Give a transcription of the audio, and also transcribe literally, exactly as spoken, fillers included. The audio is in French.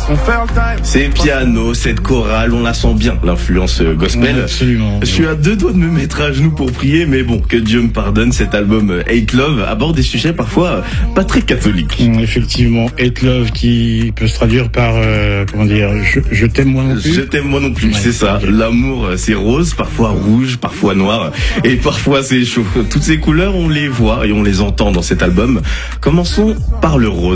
Ces pianos, cette chorale, on la sent bien, l'influence gospel. Absolument. Je suis à deux doigts de me mettre à genoux pour prier, mais bon, que Dieu me pardonne, cet album Hate Love aborde des sujets parfois pas très catholiques. Effectivement, Hate Love qui peut se traduire par, euh, comment dire, je, je t'aime moi non plus. Je t'aime moi non plus, Ouais, c'est ça. okay. L'amour, c'est rose, parfois rouge, parfois noir, et parfois c'est chaud. Toutes ces couleurs, on les voit et on les entend dans cet album. Commençons par le rose.